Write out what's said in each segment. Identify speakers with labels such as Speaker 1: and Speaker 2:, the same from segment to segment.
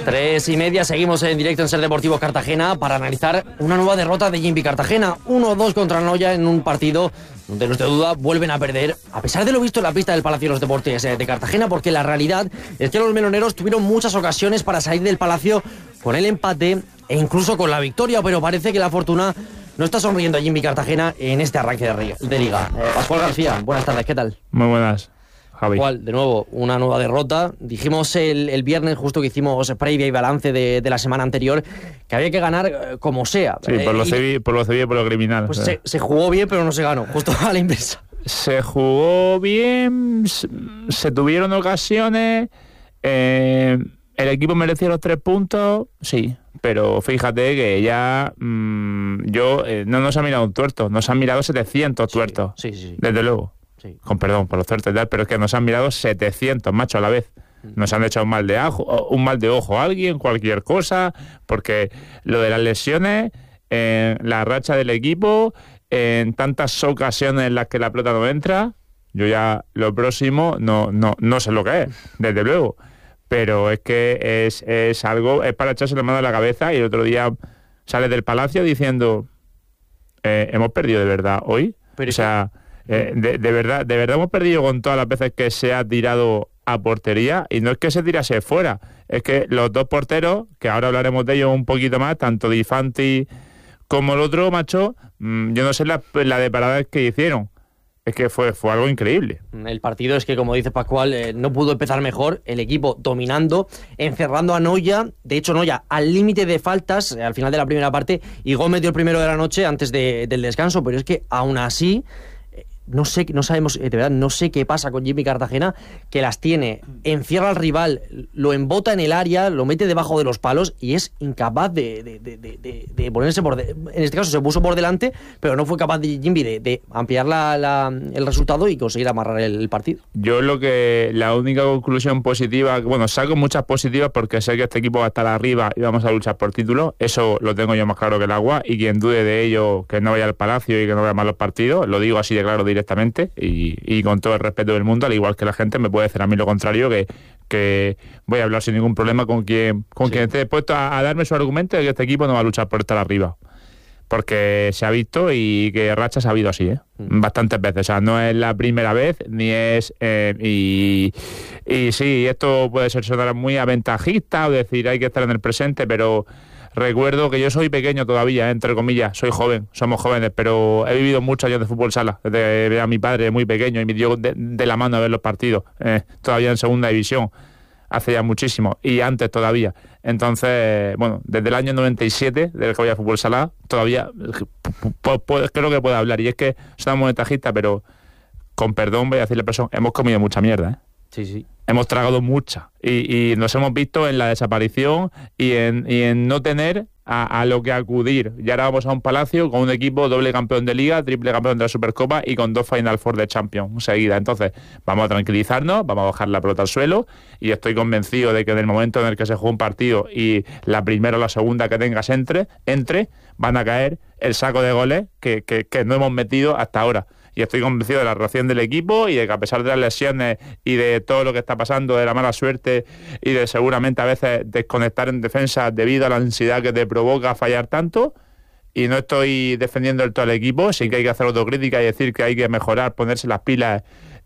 Speaker 1: 3:30, seguimos en directo en Ser Deportivos Cartagena para analizar una nueva derrota de Jimby Cartagena. 1-2 contra Noya en un partido donde los de duda vuelven a perder, a pesar de lo visto en la pista del Palacio de los Deportes de Cartagena, porque la realidad es que los meloneros tuvieron muchas ocasiones para salir del Palacio con el empate e incluso con la victoria, pero parece que la fortuna no está sonriendo a Jimby Cartagena en este arranque de Liga. Pascual García, buenas tardes, ¿qué tal?
Speaker 2: Muy buenas, Javi.
Speaker 1: Pascual, de nuevo, una nueva derrota. Dijimos el viernes, justo que hicimos previa y balance de la semana anterior, que había que ganar como sea.
Speaker 2: Sí, por lo civil y por lo criminal.
Speaker 1: Pues se jugó bien, pero no se ganó, justo a la inversa.
Speaker 2: Se jugó bien, se tuvieron ocasiones, el equipo merecía los 3 puntos, sí, pero fíjate que ya no nos ha mirado un tuerto, nos han mirado 700 tuertos,
Speaker 1: sí.
Speaker 2: Desde luego. Sí. Con perdón por los tuertos y tal, pero es que nos han mirado 700, macho, a la vez. Nos han echado un mal de ojo a alguien, cualquier cosa, porque lo de las lesiones, la racha del equipo, en tantas ocasiones en las que la pelota no entra, yo ya lo próximo no sé lo que es, desde luego. Pero es que es algo, es para echarse la mano a la cabeza, y el otro día sales del Palacio diciendo, hemos perdido de verdad hoy. Pero o sea, de verdad hemos perdido con todas las veces que se ha tirado a portería, y no es que se tirase fuera, es que los dos porteros, que ahora hablaremos de ellos un poquito más, tanto Di Fanti como el otro, macho, yo no sé la de paradas que hicieron. Es que fue algo increíble.
Speaker 1: El partido es que, como dice Pascual, no pudo empezar mejor. El equipo dominando, encerrando a Noya. De hecho, Noya al límite de faltas al final de la primera parte, y Gómez dio el primero de la noche antes del descanso. Pero es que aún así, no sabemos, de verdad, no sé qué pasa con Jimby Cartagena, que las tiene, encierra al rival, lo embota en el área, lo mete debajo de los palos y es incapaz de ponerse en este caso se puso por delante, pero no fue capaz de Jimby de ampliar el resultado y conseguir amarrar el partido.
Speaker 2: Yo la única conclusión positiva, bueno, saco muchas positivas porque sé que este equipo va a estar arriba y vamos a luchar por títulos, eso lo tengo yo más claro que el agua, y quien dude de ello, que no vaya al Palacio y que no vea más los partidos, lo digo así de claro directamente y con todo el respeto del mundo, al igual que la gente me puede decir a mí lo contrario, que voy a hablar sin ningún problema con quien esté dispuesto a darme su argumento de que este equipo no va a luchar por estar arriba, porque se ha visto, y que rachas ha habido así, bastantes veces, o sea, no es la primera vez, ni es y sí, esto puede sonar muy aventajista o decir hay que estar en el presente, pero recuerdo que yo soy pequeño todavía, entre comillas, soy joven, somos jóvenes, pero he vivido muchos años de fútbol sala, desde ver a mi padre muy pequeño y me dio de la mano a ver los partidos, todavía en segunda división, hace ya muchísimo, y antes todavía. Entonces, bueno, desde el año 97, del que voy a fútbol sala, todavía creo que puedo hablar, y es que somos ventajistas, pero con perdón voy a decirle persona, hemos comido mucha mierda,
Speaker 1: Sí.
Speaker 2: Hemos tragado mucha y nos hemos visto en la desaparición y en no tener a lo que acudir. Y ahora vamos a un Palacio con un equipo doble campeón de Liga, triple campeón de la Supercopa y con 2 Final Four de Champions seguidas. Entonces vamos a tranquilizarnos, vamos a bajar la pelota al suelo, y estoy convencido de que en el momento en el que se juegue un partido y la primera o la segunda que tengas entre van a caer el saco de goles que no hemos metido hasta ahora. Y estoy convencido de la reacción del equipo, y de que a pesar de las lesiones y de todo lo que está pasando, de la mala suerte y de seguramente a veces desconectar en defensa debido a la ansiedad que te provoca fallar tanto, y no estoy defendiendo del todo al equipo, sí que hay que hacer autocrítica y decir que hay que mejorar, ponerse las pilas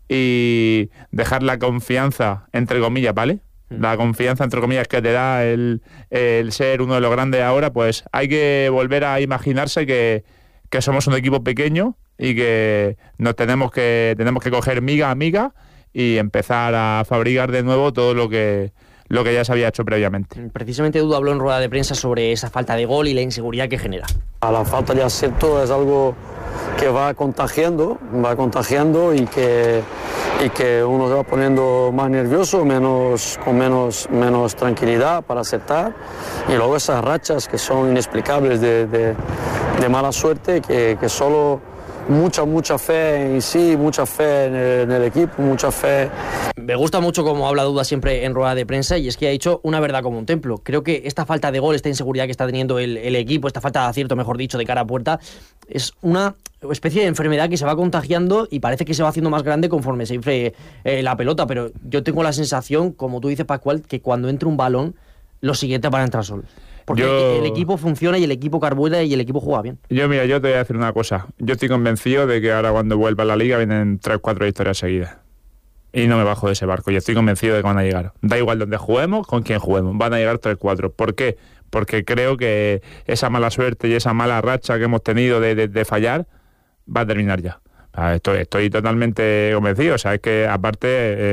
Speaker 2: y dejar la confianza, entre comillas, ¿vale? La confianza, entre comillas, que te da el ser uno de los grandes ahora, pues hay que volver a imaginarse que somos un equipo pequeño y que tenemos que coger miga a miga y empezar a fabricar de nuevo todo lo que ya se había hecho previamente.
Speaker 1: Precisamente Duda habló en rueda de prensa sobre esa falta de gol y la inseguridad que genera.
Speaker 3: La falta de acierto es algo que va contagiando y que uno se va poniendo más nervioso, con menos tranquilidad para acertar, y luego esas rachas que son inexplicables de mala suerte, que solo mucha fe en sí, mucha fe en el equipo, mucha fe.
Speaker 1: Me gusta mucho cómo habla Duda siempre en rueda de prensa, y es que ha dicho una verdad como un templo. Creo que esta falta de gol, esta inseguridad que está teniendo el equipo, esta falta de acierto, mejor dicho, de cara a puerta, es una especie de enfermedad que se va contagiando y parece que se va haciendo más grande conforme se infle la pelota, pero yo tengo la sensación, como tú dices, Pascual, que cuando entra un balón lo siguiente para entrar solos. Porque el equipo funciona y el equipo carbura y el equipo juega bien.
Speaker 2: Yo te voy a decir una cosa. Yo estoy convencido de que ahora cuando vuelva a la Liga vienen 3-4 victorias seguidas. Y no me bajo de ese barco. Yo estoy convencido de que van a llegar. Da igual donde juguemos, con quién juguemos. Van a llegar 3-4. ¿Por qué? Porque creo que esa mala suerte y esa mala racha que hemos tenido de fallar va a terminar ya. Estoy totalmente convencido. O sea, es que aparte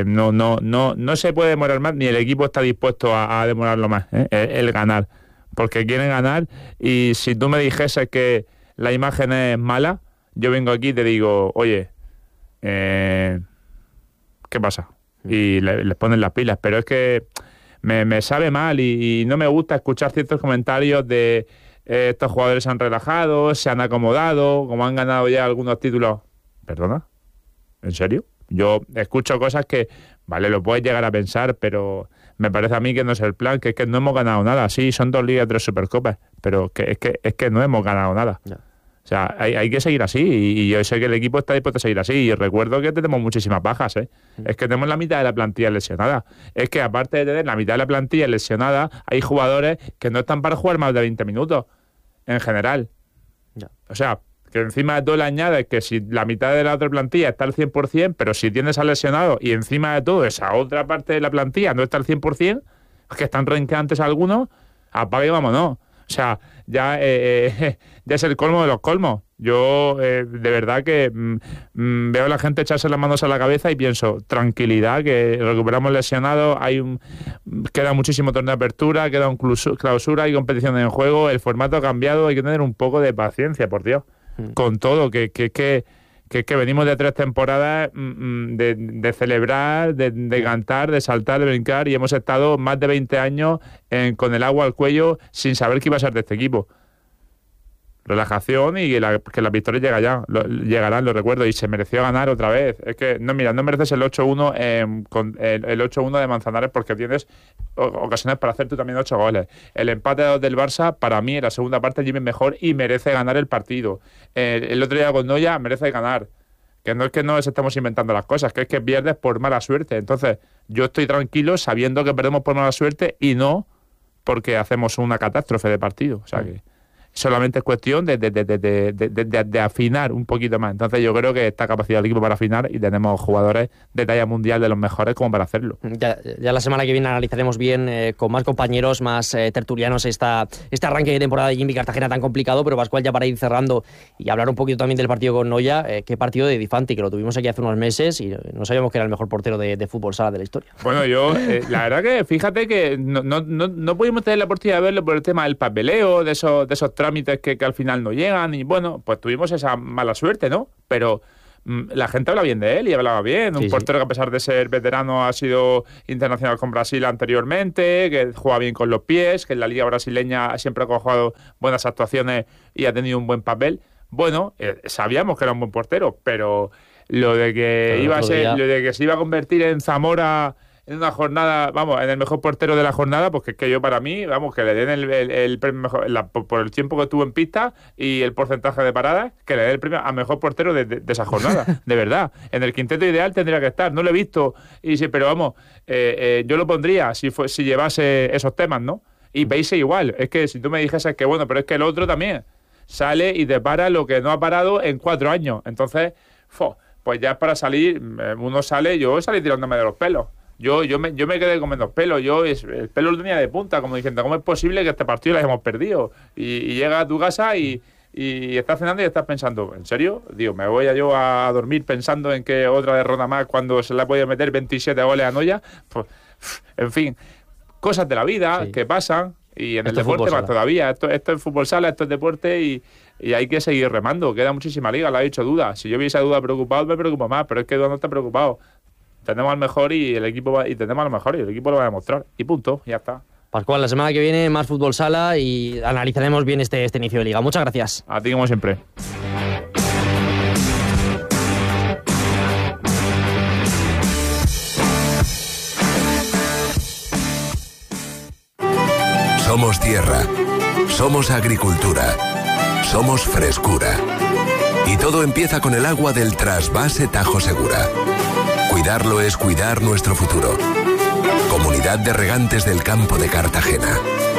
Speaker 2: no se puede demorar más, ni el equipo está dispuesto a demorarlo más, el ganar. Porque quieren ganar, y si tú me dijeses que la imagen es mala, yo vengo aquí y te digo, oye, ¿qué pasa? Y les ponen las pilas. Pero es que me sabe mal y no me gusta escuchar ciertos comentarios de estos jugadores se han relajado, se han acomodado, como han ganado ya algunos títulos. ¿Perdona? ¿En serio? Yo escucho cosas que, vale, lo puedes llegar a pensar, pero me parece a mí que no es el plan, que es que no hemos ganado nada. Sí, son 2 ligas, 3 supercopas, pero es que no hemos ganado nada. No. O sea, hay que seguir así, y yo sé que el equipo está dispuesto a seguir así, y recuerdo que tenemos muchísimas bajas, Es que tenemos la mitad de la plantilla lesionada. Es que aparte de tener la mitad de la plantilla lesionada, hay jugadores que no están para jugar más de 20 minutos, en general. Ya. O sea, que encima de todo le añades que si la mitad de la otra plantilla está al 100%, pero si tienes al lesionado y encima de todo esa otra parte de la plantilla no está al 100%, que están renqueantes algunos, apaga y vámonos. O sea, ya es el colmo de los colmos. Yo de verdad que veo a la gente echarse las manos a la cabeza y pienso, tranquilidad, que recuperamos lesionados, queda muchísimo torneo de apertura, queda un clausura, hay competición en juego, el formato ha cambiado, hay que tener un poco de paciencia, por Dios. Con todo, que venimos de 3 temporadas de celebrar, de cantar, de saltar, de brincar, y hemos estado más de 20 años con el agua al cuello sin saber qué iba a ser de este equipo. Relajación y que las victorias llegarán, lo recuerdo, y se mereció ganar otra vez. Es que, no mereces el 8-1 con el 8-1 de Manzanares, porque tienes ocasiones para hacer tú también 8 goles. El empate a 2 del Barça, para mí, en la segunda parte, Jimmy mejor y merece ganar el partido. El otro día con Noya merece ganar. Que no es que nos estemos inventando las cosas, que es que pierdes por mala suerte. Entonces, yo estoy tranquilo sabiendo que perdemos por mala suerte y no porque hacemos una catástrofe de partido. O sea que solamente es cuestión de afinar un poquito más. Entonces yo creo que está capacidad del equipo para afinar, y tenemos jugadores de talla mundial, de los mejores, como para hacerlo.
Speaker 1: Ya la semana que viene analizaremos bien con más compañeros, más tertulianos, este arranque de temporada de Jimmy Cartagena tan complicado. Pero Pascual, ya para ir cerrando y hablar un poquito también del partido con Noya, qué partido de Di Fanti, que lo tuvimos aquí hace unos meses y no sabíamos que era el mejor portero de fútbol sala de la historia.
Speaker 2: Bueno, yo la verdad que fíjate que no pudimos tener la oportunidad de verlo por el tema del papeleo, de esos trámites que al final no llegan, y bueno, pues tuvimos esa mala suerte, ¿no? Pero la gente habla bien de él, y hablaba bien. Un portero que, a pesar de ser veterano, ha sido internacional con Brasil anteriormente, que juega bien con los pies, que en la liga brasileña siempre ha jugado buenas actuaciones y ha tenido un buen papel. Bueno, sabíamos que era un buen portero, pero lo de que se iba a convertir en Zamora en una jornada, vamos, en el mejor portero de la jornada, pues que yo, para mí, vamos, que le den el premio mejor, por el tiempo que estuvo en pista y el porcentaje de paradas, que le den el premio a mejor portero de esa jornada, de verdad. En el quinteto ideal tendría que estar, no lo he visto, pero vamos, yo lo pondría si llevase esos temas, ¿no? Y Peise igual, es que si tú me dijeses que bueno, pero es que el otro también sale y te para lo que no ha parado en 4 años, entonces, pues ya es para salir, uno sale, yo salí tirándome de los pelos. Yo me quedé con menos pelo. El pelo lo tenía de punta, como diciendo, ¿cómo es posible que este partido lo hayamos perdido? Y llega a tu casa y estás cenando y estás pensando, ¿en serio? Digo, me voy yo a dormir pensando en que otra derrota más cuando se le ha podido meter 27 goles a Noya. Pues, en fin, cosas de la vida que pasan, y en el deporte más todavía. Esto es fútbol sala, esto es deporte, y hay que seguir remando. Queda muchísima liga, lo ha dicho Duda. Si yo hubiese a Duda preocupado, me preocupo más, pero es que Duda no está preocupado. Tenemos al mejor y el equipo lo va a demostrar. Y punto, ya está.
Speaker 1: Pascual, la semana que viene más fútbol sala y analizaremos bien este inicio de liga. Muchas gracias.
Speaker 2: A ti, como siempre.
Speaker 4: Somos tierra, somos agricultura, somos frescura. Y todo empieza con el agua del trasvase Tajo Segura. Cuidarlo es cuidar nuestro futuro. Comunidad de Regantes del Campo de Cartagena.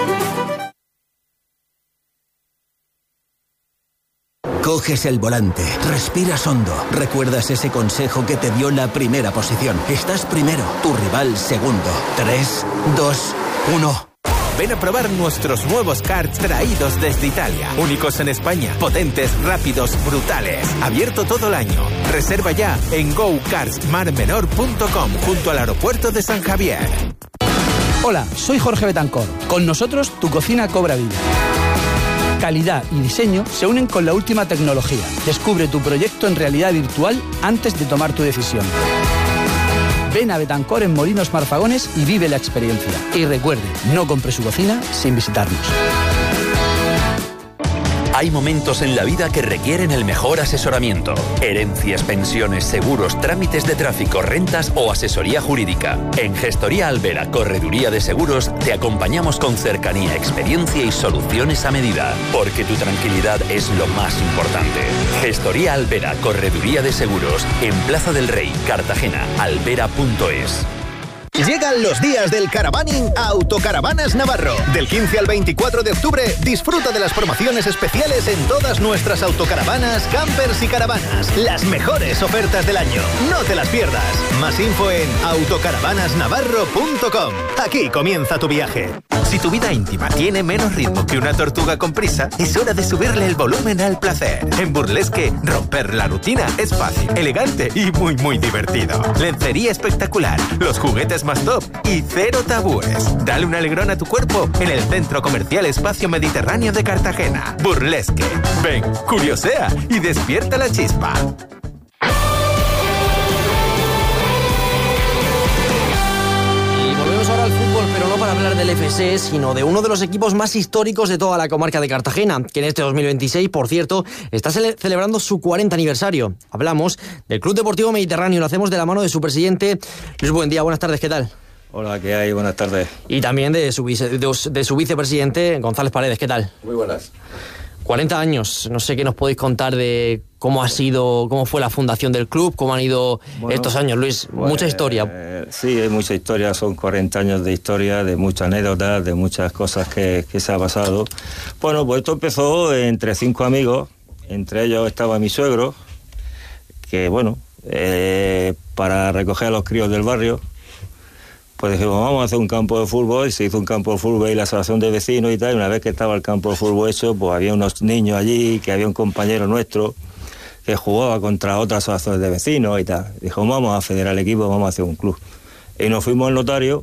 Speaker 5: Coges el volante, respiras hondo, recuerdas ese consejo que te dio la primera posición. Estás primero, tu rival segundo. 3, 2, 1...
Speaker 6: Ven a probar nuestros nuevos karts traídos desde Italia. Únicos en España, potentes, rápidos, brutales. Abierto todo el año. Reserva ya en gokartsmarmenor.com, junto al aeropuerto de San Javier.
Speaker 7: Hola, soy Jorge Betancor. Con nosotros tu cocina cobra vida. Calidad y diseño se unen con la última tecnología. Descubre tu proyecto en realidad virtual antes de tomar tu decisión. Ven a Betancor en Molinos Marfagones y vive la experiencia. Y recuerde, no compre su cocina sin visitarnos.
Speaker 8: Hay momentos en la vida que requieren el mejor asesoramiento. Herencias, pensiones, seguros, trámites de tráfico, rentas o asesoría jurídica. En Gestoría Albera, Correduría de Seguros, te acompañamos con cercanía, experiencia y soluciones a medida. Porque tu tranquilidad es lo más importante. Gestoría Albera, Correduría de Seguros, en Plaza del Rey, Cartagena, albera.es.
Speaker 9: Llegan los días del caravaning a Autocaravanas Navarro. Del 15 al 24 de octubre, disfruta de las promociones especiales en todas nuestras autocaravanas, campers y caravanas. Las mejores ofertas del año. No te las pierdas. Más info en autocaravanasnavarro.com. Aquí comienza tu viaje.
Speaker 6: Si tu vida íntima tiene menos ritmo que una tortuga con prisa, es hora de subirle el volumen al placer. En Burlesque, romper la rutina es fácil, elegante y muy divertido. Lencería espectacular, los juguetes más top y cero tabúes. Dale un alegrón a tu cuerpo en el Centro Comercial Espacio Mediterráneo de Cartagena. Burlesque. Ven, curiosea y despierta la chispa.
Speaker 1: Ahora al fútbol, pero no para hablar del FC, sino de uno de los equipos más históricos de toda la comarca de Cartagena, que en este 2026, por cierto, está celebrando su 40 aniversario. Hablamos del Club Deportivo Mediterráneo, lo hacemos de la mano de su presidente. Luis, buen día, buenas tardes, ¿qué tal?
Speaker 10: Hola, ¿qué hay? Buenas tardes.
Speaker 1: Y también de su vicepresidente, González Paredes, ¿qué tal?
Speaker 10: Muy buenas.
Speaker 1: 40 años, no sé qué nos podéis contar de cómo fue la fundación del club, cómo han ido estos años, Luis. Mucha historia.
Speaker 10: Sí, hay mucha historia, son 40 años de historia, de muchas anécdotas, de muchas cosas que se ha pasado. Bueno, pues esto empezó entre 5 amigos, entre ellos estaba mi suegro, que para recoger a los críos del barrio, pues dijimos, vamos a hacer un campo de fútbol, y se hizo un campo de fútbol y la asociación de vecinos y tal, y una vez que estaba el campo de fútbol hecho, pues había unos niños allí, que había un compañero nuestro que jugaba contra otras asociaciones de vecinos y tal. Dijo, vamos a federar el equipo, vamos a hacer un club. Y nos fuimos al notario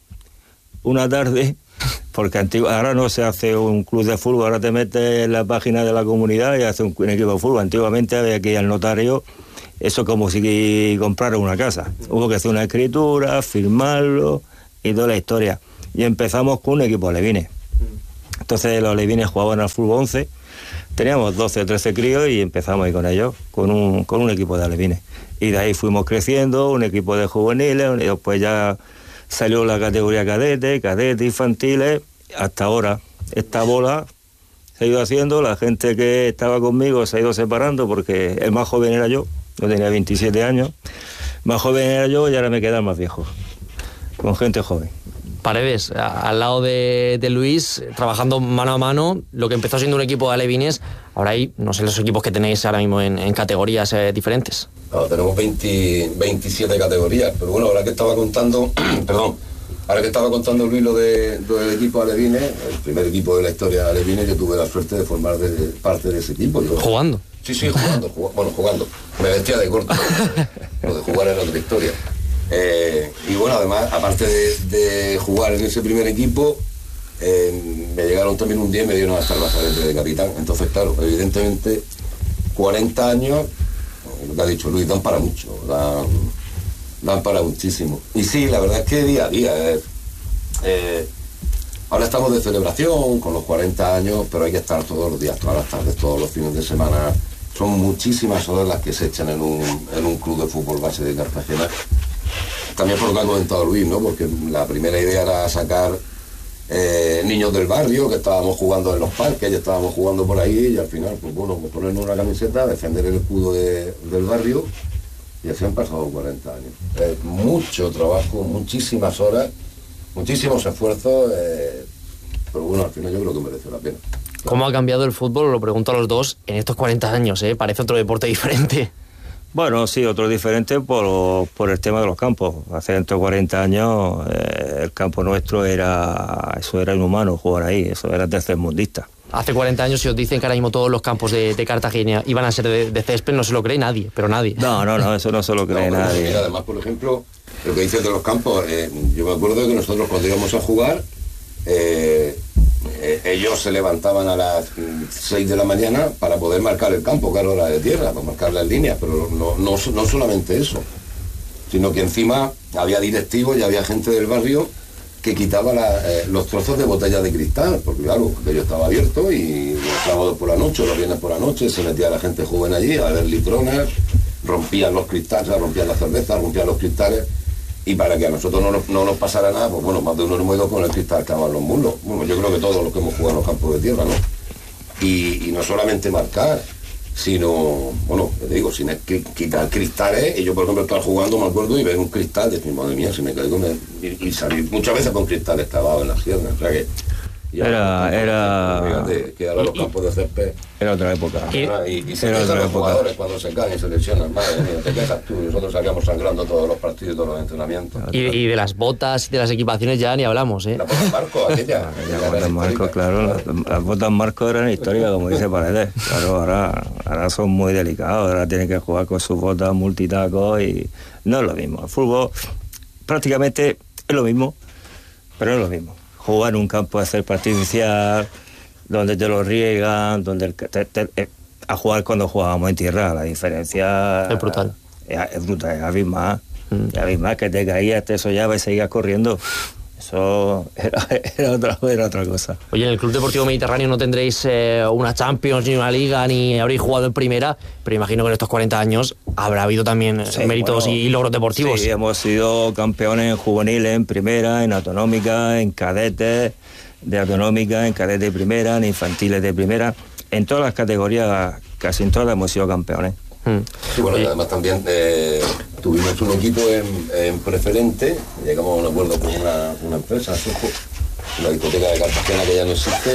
Speaker 10: una tarde, porque ahora no se hace un club de fútbol, ahora te metes en la página de la comunidad y haces un equipo de fútbol. Antiguamente había que ir al notario. Eso como si comprara una casa. Hubo que hacer una escritura, firmarlo y toda la historia. Y empezamos con un equipo de alevines. Entonces los alevines jugaban al fútbol 11. Teníamos 12 o 13 críos y empezamos ahí con ellos, con un equipo de alevines. Y de ahí fuimos creciendo, un equipo de juveniles, y después ya salió la categoría cadete, infantiles, hasta ahora. Esta bola se ha ido haciendo, la gente que estaba conmigo se ha ido separando porque el más joven era yo. Yo tenía 27 años, más joven era yo y ahora me queda el más viejo, con gente joven.
Speaker 1: Paredes, al lado de Luis, trabajando mano a mano, lo que empezó siendo un equipo de alevines, ahora hay, no sé, los equipos que tenéis ahora mismo en categorías diferentes.
Speaker 11: No, tenemos 27 categorías, pero bueno, ahora que estaba contando, Luis lo del equipo de alevines, el primer equipo de la historia de alevines, yo tuve la suerte de formar parte de ese equipo.
Speaker 1: ¿Jugando?
Speaker 11: Sí, jugando. Me vestía de corto. Lo de jugar era otra historia. Y bueno, además, aparte de jugar en ese primer equipo, me llegaron también un día y me dieron hasta el brazalete de capitán. Entonces, claro, evidentemente, 40 años, lo que ha dicho Luis, dan para mucho, dan para muchísimo. Y sí, la verdad es que día a día. Ahora estamos de celebración con los 40 años, pero hay que estar todos los días, todas las tardes, todos los fines de semana. Son muchísimas horas las que se echan en un club de fútbol base de Cartagena. También por lo que ha comentado Luis, ¿no? Porque la primera idea era sacar niños del barrio, que estábamos jugando en los parques, ya estábamos jugando por ahí, y al final, pues ponernos una camiseta, defender el escudo del barrio Y así han pasado 40 años. Mucho trabajo, muchísimas horas, muchísimos esfuerzos, pero bueno, al final yo creo que merece la pena.
Speaker 1: ¿Cómo ha cambiado el fútbol? Lo pregunto a los dos en estos 40 años, parece otro deporte diferente.
Speaker 10: Bueno, sí, otro diferente por el tema de los campos. Hace dentro de 40 años el campo nuestro era inhumano jugar ahí, eso era tercermundista.
Speaker 1: Hace 40 años, si os dicen que ahora mismo todos los campos de Cartagena iban a ser de césped, no se lo cree nadie, pero nadie.
Speaker 10: No, eso no se lo cree nadie.
Speaker 11: Mira, además, por ejemplo, lo que dices de los campos, yo me acuerdo que nosotros cuando íbamos a jugar, ellos se levantaban a las 6 de la mañana para poder marcar el campo, claro, era de tierra, para marcar las líneas, pero no solamente eso, sino que encima había directivos y había gente del barrio que quitaba los trozos de botellas de cristal, porque claro, aquello estaba abierto y los sábados por la noche, los viernes por la noche, se metía la gente joven allí a ver litrones, rompían los cristales, rompían las cervezas, rompían los cristales, y para que a nosotros no nos pasara nada, pues bueno, más de uno hemos ido con el cristal clavado en los muslos. Bueno, yo creo que todos los que hemos jugado en los campos de tierra, ¿no? Y no solamente marcar, sino, bueno, te digo, sin quitar cristales. Y yo, por ejemplo, estaba jugando, me acuerdo, y ver un cristal, y decir, madre mía, si me caigo, y salir muchas veces con cristales clavados en las piernas. O sea que fíjate, que ahora los campos de césped
Speaker 10: era otra época.
Speaker 11: Y se quejan los jugadores cuando se caen y se lesionan. Madre mía, te quejas tú. Nosotros salíamos sangrando todos los partidos y todos los entrenamientos.
Speaker 1: Y de las botas, de las equipaciones ya ni hablamos,
Speaker 11: La bota Marco, aquella.
Speaker 10: Las botas Marco, claro. Las botas Marco eran históricas, como dice Paredes. Claro, ahora son muy delicados. Ahora tienen que jugar con sus botas multitacos y no es lo mismo. El fútbol prácticamente es lo mismo, pero no es lo mismo. Jugar en un campo de césped artificial, donde te lo riegan, donde a jugar cuando jugábamos en tierra, la diferencia
Speaker 1: es brutal.
Speaker 10: Es brutal, es abismal. Es abismal, que te caías, te sollabas y seguías corriendo. Eso era otra cosa.
Speaker 1: Oye, en el Club Deportivo Mediterráneo no tendréis una Champions, ni una Liga, ni habréis jugado en primera, pero imagino que en estos 40 años habrá habido también méritos y logros deportivos.
Speaker 10: Sí, hemos sido campeones en juveniles, en primera, en autonómica, en cadetes de autonómica, en cadetes de primera, en infantiles de primera. En todas las categorías, casi en todas hemos sido campeones.
Speaker 11: Sí, bueno, y además también tuvimos un equipo en preferente, llegamos a un acuerdo con una empresa, Soho, una discoteca de Cartagena que ya no existe,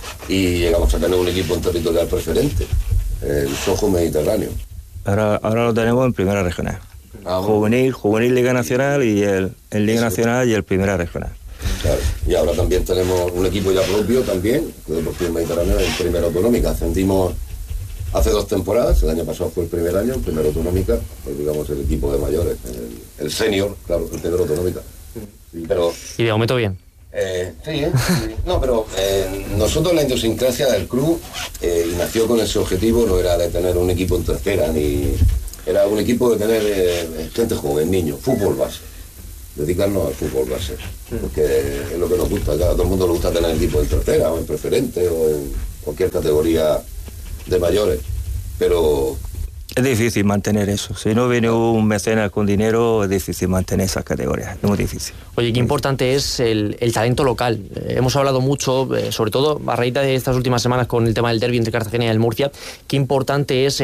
Speaker 11: y llegamos a tener un equipo en territorial preferente, el Soho Mediterráneo.
Speaker 10: Ahora lo tenemos en primera regional. Juvenil Liga Nacional y en Liga Nacional y el primera regional.
Speaker 11: Claro. Y ahora también tenemos un equipo ya propio también, el Deportivo Mediterráneo en primera autonómica. Ascendimos hace 2 temporadas, el año pasado fue el primer año, en primera autonómica, pues digamos el equipo de mayores, el senior, claro, el primera autonómica. Pero,
Speaker 1: y de momento bien.
Speaker 11: Sí. No, pero nosotros la idiosincrasia del club y nació con ese objetivo, no era de tener un equipo en tercera, ni era un equipo de tener gente joven, niños, fútbol base. Dedicarnos al fútbol base, porque es lo que nos gusta. A todo el mundo le gusta tener equipo en tercera o en preferente o en cualquier categoría de mayores, pero
Speaker 10: es difícil mantener eso. Si no viene un mecenas con dinero, es difícil mantener esas categorías, es muy difícil.
Speaker 1: Oye, qué importante es el talento local. Hemos hablado mucho, sobre todo a raíz de estas últimas semanas con el tema del derbi entre Cartagena y el Murcia, qué importante es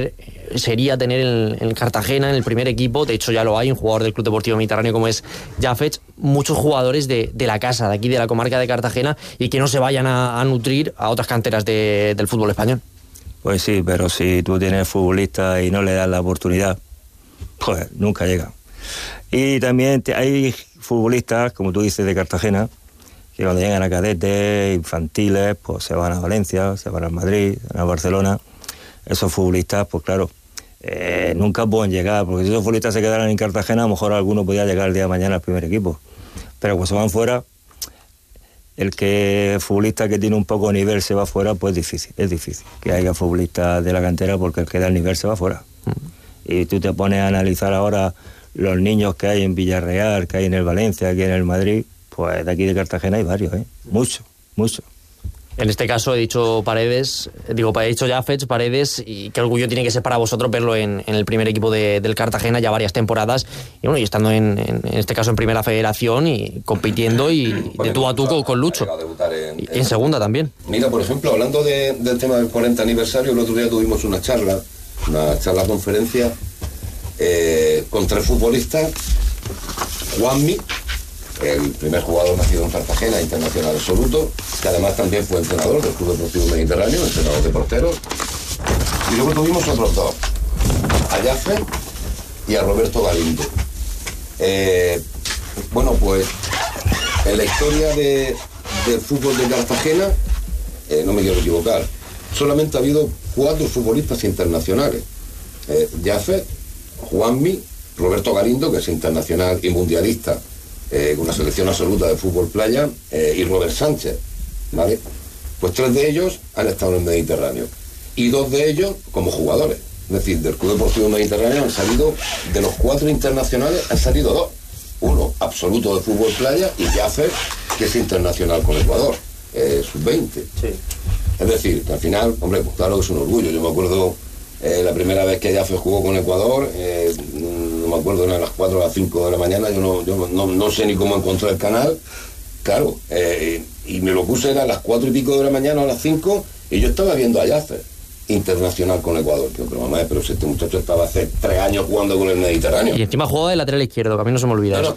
Speaker 1: sería tener en Cartagena, en el primer equipo, de hecho ya lo hay, un jugador del Club Deportivo Mediterráneo como es Jafet, muchos jugadores de la casa, de aquí de la comarca de Cartagena, y que no se vayan a nutrir a otras canteras del fútbol español.
Speaker 10: Pues sí, pero si tú tienes futbolistas y no le das la oportunidad, pues nunca llega. Y también hay futbolistas, como tú dices, de Cartagena, que cuando llegan a cadetes, infantiles, pues se van a Valencia, se van a Madrid, se van a Barcelona. Esos futbolistas, pues claro, nunca pueden llegar, porque si esos futbolistas se quedaran en Cartagena, a lo mejor alguno podía llegar el día de mañana al primer equipo. Pero cuando se van fuera, el futbolista que tiene un poco de nivel se va fuera, pues es difícil que haya futbolistas de la cantera, porque el que da el nivel se va fuera. Y tú te pones a analizar ahora los niños que hay en Villarreal, que hay en el Valencia, que hay en el Madrid, pues de aquí de Cartagena hay varios, muchos.
Speaker 1: En este caso he dicho Jafet, Paredes, y qué orgullo tiene que ser para vosotros verlo en el primer equipo del Cartagena ya varias temporadas, y bueno, y estando en este caso en primera federación y compitiendo y de tú a tú con Lucho, y en segunda también.
Speaker 11: Mira, por ejemplo, hablando del tema del 40 aniversario, el otro día tuvimos una charla conferencia con 3 futbolistas. Juanmi, el primer jugador nacido en Cartagena, internacional absoluto, que además también fue entrenador del Club Deportivo Mediterráneo, entrenador de porteros. Y luego tuvimos otros 2, a Jafet y a Roberto Galindo. Bueno, pues en la historia del fútbol de Cartagena, no me quiero equivocar, solamente ha habido 4 futbolistas internacionales. Jafet, Juanmi, Roberto Galindo, que es internacional y mundialista con la selección absoluta de fútbol playa, y Robert Sánchez, ¿vale? Pues 3 de ellos han estado en el Mediterráneo y 2 de ellos como jugadores. Es decir, del Club Deportivo Mediterráneo han salido, de los 4 internacionales, han salido 2. Uno absoluto de fútbol playa y Jafet, que es internacional con Ecuador, sub-20. Sí. Es decir, que al final, hombre, pues claro que es un orgullo. Yo me acuerdo la primera vez que Jafet jugó con Ecuador, no me acuerdo, eran las 4 o las 5 de la mañana, yo no sé ni cómo encontré el canal, claro, y me lo puse, era a las 4 y pico de la mañana o a las 5, y yo estaba viendo a Jafet, internacional con Ecuador. Pero mamá, pero si este muchacho estaba hace 3 años jugando con el Mediterráneo.
Speaker 1: Y encima jugaba de lateral izquierdo, que a mí no se me olvida eso.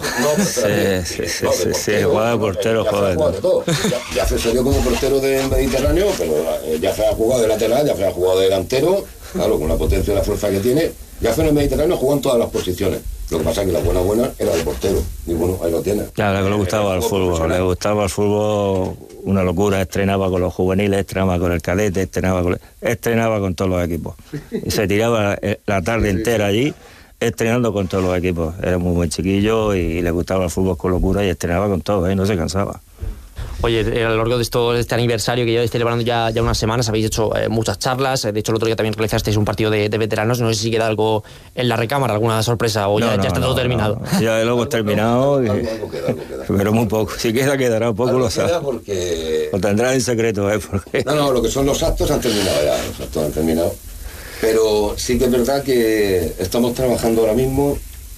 Speaker 10: Sí, jugaba de portero, joder.
Speaker 11: Jafet salió como portero del Mediterráneo, pero Jafet ha jugado de lateral, Jafet ha jugado de delantero, claro, con la potencia y la fuerza que tiene. Jafet en el Mediterráneo jugó en todas las posiciones. Lo que pasa es que la buena era de portero. Y bueno, ahí lo tiene.
Speaker 10: Claro, que le gustaba el fútbol, una locura. Estrenaba con los juveniles, estrenaba con el cadete, estrenaba con todos los equipos. Y se tiraba la tarde entera allí, estrenando con todos los equipos. Era muy buen chiquillo y le gustaba el fútbol con locura y estrenaba con todos, no se cansaba.
Speaker 1: Oye, a lo largo de este aniversario que ya estáis celebrando ya unas semanas, habéis hecho muchas charlas. De hecho, el otro día también realizasteis un partido de veteranos. No sé si queda algo en la recámara, alguna sorpresa, o ya está todo terminado.
Speaker 10: Ya lo hemos terminado,
Speaker 11: algo queda.
Speaker 10: Pero muy poco. Si quedará poco, lo sabes.
Speaker 11: Porque...
Speaker 10: Lo tendrá en secreto, porque...
Speaker 11: No, lo que son los actos han terminado ya. Los actos han terminado. Pero sí que es verdad que estamos trabajando ahora mismo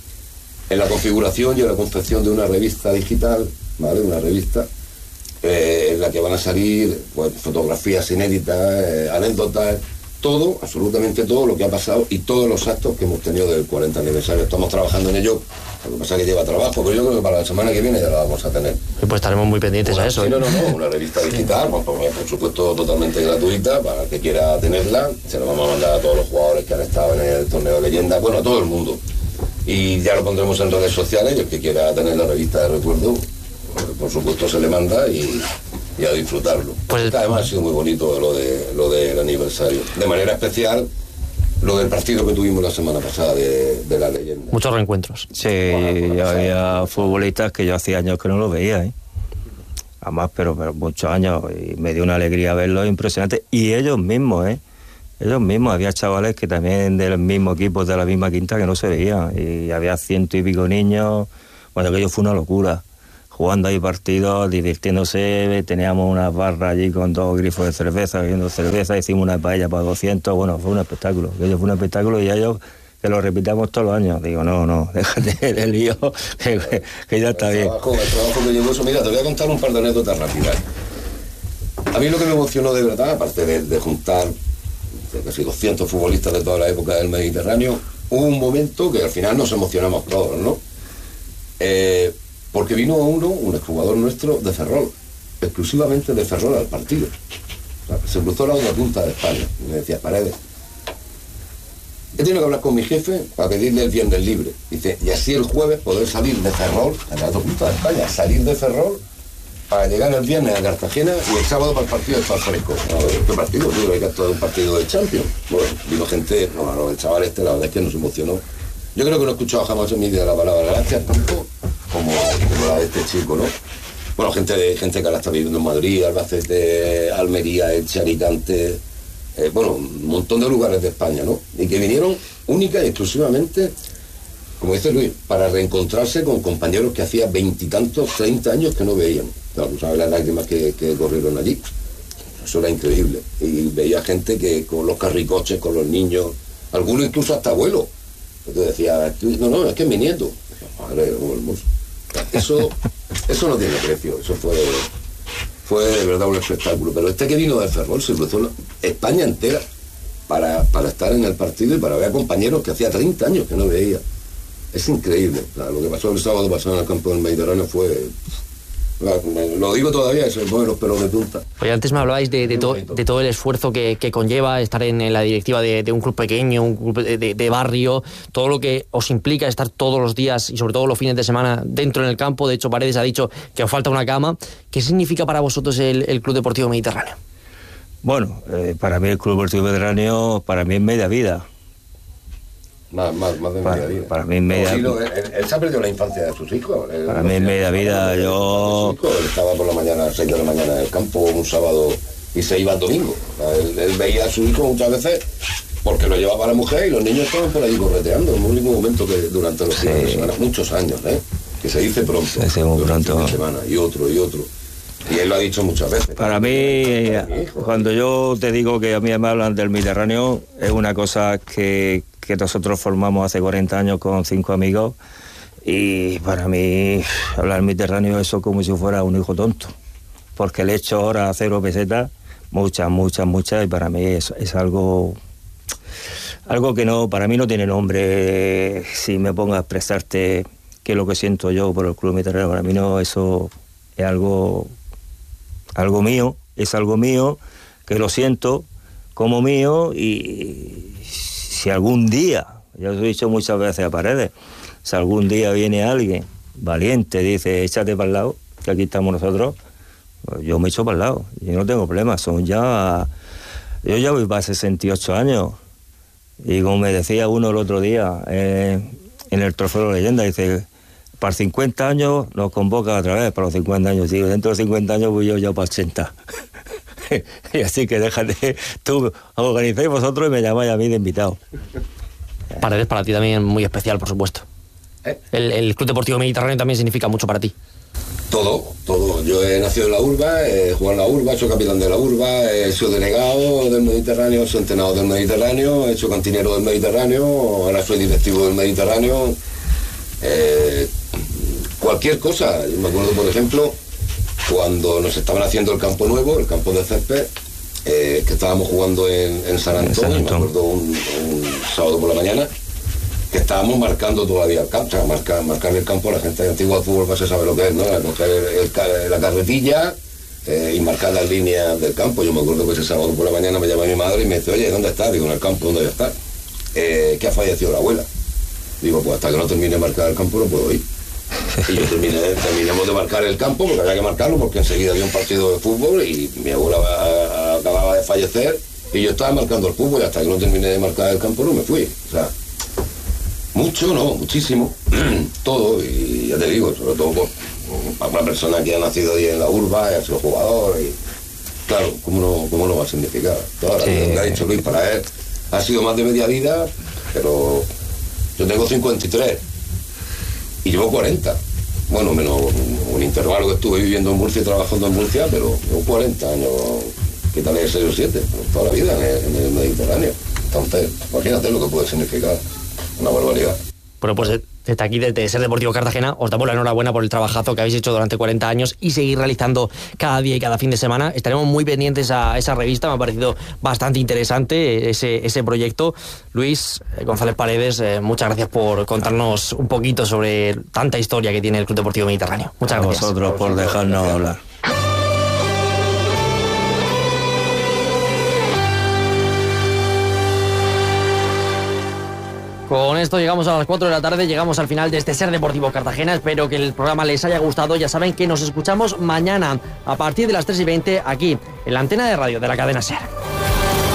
Speaker 11: en la configuración y en la concepción de una revista digital, ¿vale? Una revista en la que van a salir pues, fotografías inéditas, anécdotas, todo, absolutamente todo lo que ha pasado y todos los actos que hemos tenido del 40 aniversario. Estamos trabajando en ello, lo que pasa es que lleva trabajo, pero yo creo que para la semana que viene ya la vamos a tener.
Speaker 1: Pues estaremos muy pendientes a eso.
Speaker 11: Sí, no, una revista digital, por supuesto totalmente gratuita, para el que quiera tenerla, se la vamos a mandar a todos los jugadores que han estado en el torneo de leyenda, bueno, a todo el mundo. Y ya lo pondremos en redes sociales, y el que quiera tener la revista de recuerdo, por supuesto se le manda y a disfrutarlo. Pues además ha sido muy bonito lo del aniversario. De manera especial, lo del partido que tuvimos la semana pasada de la leyenda.
Speaker 1: Muchos reencuentros.
Speaker 10: Sí, había futbolistas que yo hacía años que no los veía, Además, pero muchos años, y me dio una alegría verlos impresionante. Y ellos mismos, Ellos mismos, había chavales que también del mismo equipo, de la misma quinta, que no se veían. Y había 100 y pico niños. Bueno, aquello fue una locura. Jugando ahí partidos, divirtiéndose, teníamos unas barras allí con 2 grifos de cerveza, bebiendo cerveza, hicimos una paella para 200, bueno, fue un espectáculo. Aquello fue un espectáculo y ellos que lo repitamos todos los años. Digo, no, déjate del lío, que ya está bien.
Speaker 11: El trabajo que llevó eso, mira, te voy a contar un par de anécdotas rápidas. A mí lo que me emocionó de verdad, aparte de juntar casi 200 futbolistas de toda la época del Mediterráneo, hubo un momento que al final nos emocionamos todos, ¿no? Porque vino un exjugador nuestro de Ferrol, exclusivamente de Ferrol al partido. O sea, se cruzó la otra punta de España y me decía, Paredes, he tenido que hablar con mi jefe para pedirle el viernes libre. Dice, y así el jueves poder salir de Ferrol, a la otra punta de España, salir de Ferrol para llegar el viernes a Cartagena y el sábado para el partido de Fresco. ¿Qué partido? Digo, hay que actuar un partido de Champions. Bueno, vino gente, el chaval la verdad es que nos emocionó. Yo creo que no he escuchado jamás en mi vida la palabra gracias tanto como la de este chico, ¿no? Bueno, gente que ahora está viviendo en Madrid, Albacete, Almería, Elche, Alicante, bueno, un montón de lugares de España, ¿no? Y que vinieron única y exclusivamente, como dice Luis, para reencontrarse con compañeros que hacía 20 y tantos, 30 años que no veían. Claro, tú sabes las lágrimas que corrieron allí. Eso era increíble. Y veía gente que con los carricoches, con los niños, algunos incluso hasta abuelos. Entonces decía, no, es que es mi nieto. Madre, hermoso. Eso no tiene precio. Eso fue de verdad un espectáculo. Pero este que vino de Ferrol se cruzó España entera para estar en el partido y para ver a compañeros que hacía 30 años que no veía. Es increíble. Lo que pasó el sábado pasado en el campo del Mediterráneo fue... Lo digo todavía, se me ponen los pelos de punta.
Speaker 1: Oye, antes me hablabais de todo el esfuerzo que conlleva estar en la directiva de un club pequeño, un club de barrio, todo lo que os implica estar todos los días y sobre todo los fines de semana dentro en el campo. De hecho, Paredes ha dicho que os falta una cama. ¿Qué significa para vosotros el Club Deportivo Mediterráneo?
Speaker 10: Bueno, para mí el Club Deportivo Mediterráneo, para mí es media vida.
Speaker 11: Más de media vida.
Speaker 10: Para mí es media vida.
Speaker 11: Él se ha perdido la infancia de sus hijos.
Speaker 10: Para mí es media vida.
Speaker 11: Él estaba por la mañana, a las 6 de la mañana en el campo un sábado y se iba el domingo. Él veía a su hijo muchas veces porque lo llevaba la mujer y los niños estaban por allí correteando. Es el único momento que durante los fines de semana, muchos años, que se dice pronto. Se dice muy pronto. De semana, y otro. Y él lo ha dicho muchas veces.
Speaker 10: Para mí, cuando yo te digo que a mí me hablan del Mediterráneo, es una cosa que nosotros formamos hace 40 años con 5 amigos, y para mí hablar del Mediterráneo eso como si fuera un hijo tonto, porque le echo ahora 0 pesetas, muchas, y para mí es algo que no, para mí no tiene nombre. Si me pongo a expresarte qué es lo que siento yo por el Club Mediterráneo, para mí no, eso es algo mío, que lo siento como mío, y si algún día, ya os he dicho muchas veces a Paredes, si algún día viene alguien valiente, dice, échate para el lado, que aquí estamos nosotros, pues yo me echo para el lado, yo no tengo problemas, yo ya voy para 68 años, y como me decía uno el otro día, en el Trofeo de Leyenda, dice, para 50 años nos convoca otra vez, para los 50 años, digo, dentro de 50 años voy yo ya para 80. Y así que déjate, tú organizáis vosotros y me llamáis a mí de invitado.
Speaker 1: Paredes, para ti también muy especial, por supuesto. El Club Deportivo Mediterráneo también significa mucho para ti.
Speaker 11: Todo. Yo he nacido en la urba, he jugado en la urba, he sido capitán de la urba, he sido delegado del Mediterráneo, he sido entrenador del Mediterráneo, he hecho cantinero del Mediterráneo, ahora soy directivo del Mediterráneo. Cualquier cosa. Yo me acuerdo, por ejemplo, cuando nos estaban haciendo el campo nuevo, el campo de césped, que estábamos jugando en San Antón, me acuerdo un sábado por la mañana, que estábamos marcando todavía el campo, o sea, marcar el campo. La gente antigua del fútbol pues se sabe lo que es, ¿no? Coger la carretilla y marcar las líneas del campo. Yo me acuerdo que ese sábado por la mañana me llama mi madre y me dice, oye, ¿dónde estás? Digo, en el campo, ¿dónde voy a estar? Que ha fallecido la abuela. Digo, pues hasta que no termine de marcar el campo no puedo ir. Y yo terminamos de marcar el campo, porque había que marcarlo, porque enseguida había un partido de fútbol y mi abuela acababa de fallecer y yo estaba marcando el fútbol, y hasta que no terminé de marcar el campo no me fui. O sea, mucho, no, muchísimo, todo. Y ya te digo, sobre todo para una persona que ha nacido ahí en la urba, ha sido jugador, y claro, ¿cómo no va a significar? Claro, lo que ha dicho Luis, para él ha sido más de media vida, pero yo tengo 53 y llevo 40. Bueno, menos un intervalo que estuve viviendo en Murcia y trabajando en Murcia, pero llevo 40 años, quítale 6 o 7, toda la vida en el Mediterráneo. Entonces, imagínate lo que puede significar, una barbaridad.
Speaker 1: Bueno, pues desde aquí, desde Ser Deportivo Cartagena, os damos la enhorabuena por el trabajazo que habéis hecho durante 40 años y seguir realizando cada día y cada fin de semana. Estaremos muy pendientes a esa revista, me ha parecido bastante interesante ese proyecto. Luis González Paredes, muchas gracias por contarnos un poquito sobre tanta historia que tiene el Club Deportivo Mediterráneo. Muchas gracias.
Speaker 10: A vosotros por dejarnos hablar.
Speaker 1: Con esto llegamos a las 4 de la tarde, llegamos al final de este Ser Deportivo Cartagena. Espero que el programa les haya gustado. Ya saben que nos escuchamos mañana a partir de las 3:20 aquí en la antena de radio de la cadena Ser.